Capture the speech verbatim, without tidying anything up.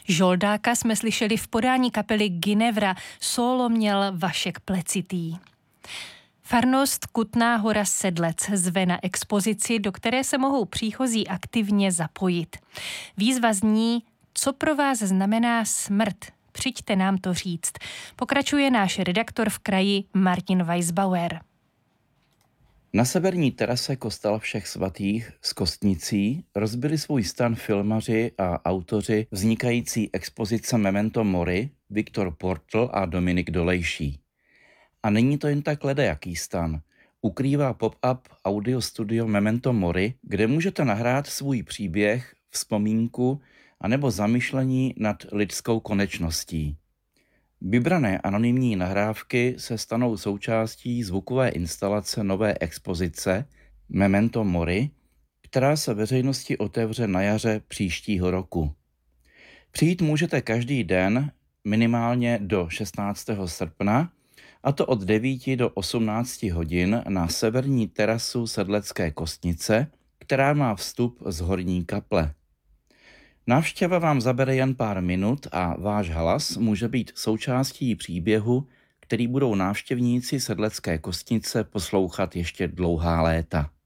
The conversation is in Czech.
Žoldáka jsme slyšeli v podání kapely Ginevra, sólo měl Vašek Plecitý. Farnost Kutná Hora Sedlec zve na expozici, do které se mohou příchozí aktivně zapojit. Výzva zní: co pro vás znamená smrt? Přijďte nám to říct. Pokračuje náš redaktor v kraji Martin Weisbauer. Na severní terase kostela Všech svatých s Kostnicí rozbili svůj stan filmaři a autoři vznikající expozice Memento Mori Viktor Portl a Dominik Dolejší. A není to jen tak ledajaký stan. Ukrývá pop-up audio studio Memento Mori, kde můžete nahrát svůj příběh, vzpomínku anebo zamyšlení nad lidskou konečností. Vybrané anonymní nahrávky se stanou součástí zvukové instalace nové expozice Memento Mori, která se veřejnosti otevře na jaře příštího roku. Přijít můžete každý den minimálně do šestnáctého srpna, a to od devíti do osmnácti hodin na severní terasu Sedlecké Kostnice, která má vstup z horní kaple. Návštěva vám zabere jen pár minut a váš hlas může být součástí příběhu, který budou návštěvníci Sedlecké Kostnice poslouchat ještě dlouhá léta.